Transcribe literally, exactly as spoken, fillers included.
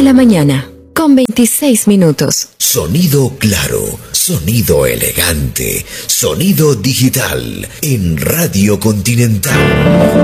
la mañana, con veintiséis minutos. Sonido claro, sonido elegante, sonido digital en Radio Continental.